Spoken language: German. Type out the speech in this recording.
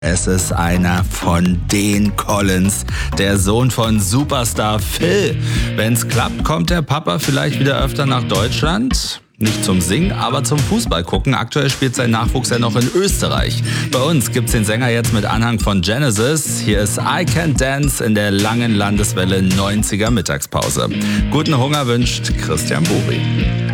Es ist einer von den Collins, der Sohn von Superstar Phil. Wenn's klappt, kommt der Papa vielleicht wieder öfter nach Deutschland. Nicht zum Singen, aber zum Fußball gucken. Aktuell spielt sein Nachwuchs ja noch in Österreich. Bei uns gibt's den Sänger jetzt mit Anhang von Genesis. Hier ist I Can Dance in der langen Landeswelle 90er Mittagspause. Guten Hunger wünscht Christian Buri.